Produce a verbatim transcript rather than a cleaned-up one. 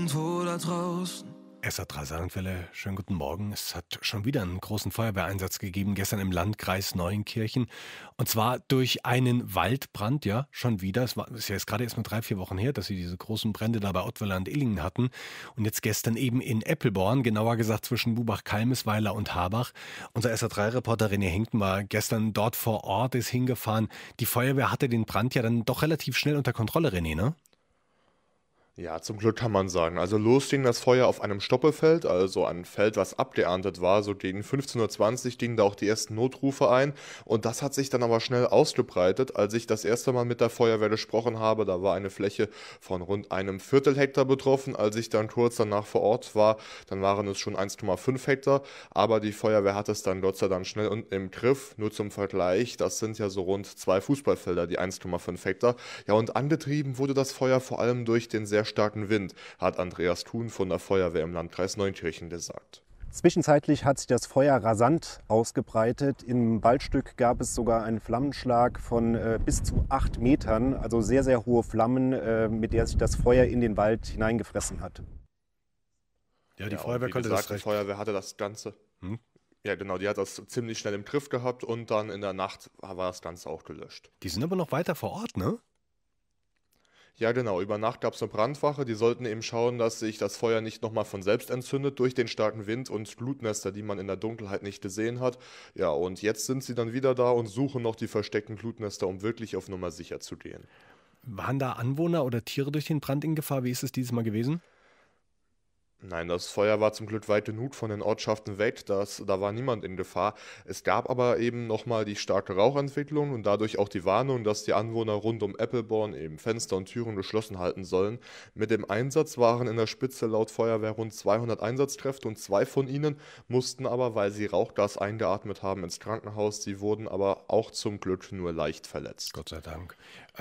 irgendwo da draußen. S A drei Saarlandwelle, schönen guten Morgen. Es hat schon wieder einen großen Feuerwehreinsatz gegeben, gestern im Landkreis Neuenkirchen. Und zwar durch einen Waldbrand, ja, schon wieder. Es war, ist ja jetzt gerade erst mal drei, vier Wochen her, dass sie diese großen Brände da bei Ottweiler und Illingen hatten. Und jetzt gestern eben in Eppelborn, genauer gesagt zwischen Bubach-Kalmisweiler und Habach. Unser S A drei Reporter René Henken war gestern dort vor Ort, ist hingefahren. Die Feuerwehr hatte den Brand ja dann doch relativ schnell unter Kontrolle, René, ne? Ja, zum Glück kann man sagen. Also los ging das Feuer auf einem Stoppelfeld, also ein Feld, was abgeerntet war. So gegen fünfzehn Uhr zwanzig gingen da auch die ersten Notrufe ein. Und das hat sich dann aber schnell ausgebreitet. Als ich das erste Mal mit der Feuerwehr gesprochen habe, da war eine Fläche von rund einem Viertel Hektar betroffen. Als ich dann kurz danach vor Ort war, dann waren es schon eins Komma fünf Hektar. Aber die Feuerwehr hat es dann Gott sei Dank schnell unten im Griff. Nur zum Vergleich, das sind ja so rund zwei Fußballfelder, die eins Komma fünf Hektar. Ja, und angetrieben wurde das Feuer vor allem durch den sehr starken Wind, hat Andreas Thun von der Feuerwehr im Landkreis Neunkirchen gesagt. Zwischenzeitlich hat sich das Feuer rasant ausgebreitet. Im Waldstück gab es sogar einen Flammenschlag von äh, bis zu acht Metern, also sehr, sehr hohe Flammen, äh, mit der sich das Feuer in den Wald hineingefressen hat. Ja, die Ja, Feuerwehr wie konnte gesagt, das recht. die Feuerwehr hatte das Ganze. Hm? Ja, genau, die hat das ziemlich schnell im Griff gehabt und dann in der Nacht war das Ganze auch gelöscht. Die sind aber noch weiter vor Ort, ne? Ja, genau. Über Nacht gab es eine Brandwache. Die sollten eben schauen, dass sich das Feuer nicht nochmal von selbst entzündet durch den starken Wind und Glutnester, die man in der Dunkelheit nicht gesehen hat. Ja, und jetzt sind sie dann wieder da und suchen noch die versteckten Glutnester, um wirklich auf Nummer sicher zu gehen. Waren da Anwohner oder Tiere durch den Brand in Gefahr? Wie ist es dieses Mal gewesen? Nein, das Feuer war zum Glück weit genug von den Ortschaften weg, das, da war niemand in Gefahr. Es gab aber eben nochmal die starke Rauchentwicklung und dadurch auch die Warnung, dass die Anwohner rund um Eppelborn eben Fenster und Türen geschlossen halten sollen. Mit dem Einsatz waren in der Spitze laut Feuerwehr rund zweihundert Einsatzkräfte und zwei von ihnen mussten aber, weil sie Rauchgas eingeatmet haben, ins Krankenhaus. Sie wurden aber auch zum Glück nur leicht verletzt. Gott sei Dank.